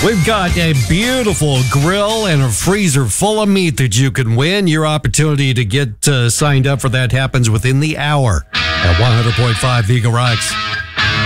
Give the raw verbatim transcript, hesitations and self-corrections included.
We've got a beautiful grill and a freezer full of meat that you can win. Your opportunity to get uh, signed up for that happens within the hour at one hundred point five Vigo Rocks.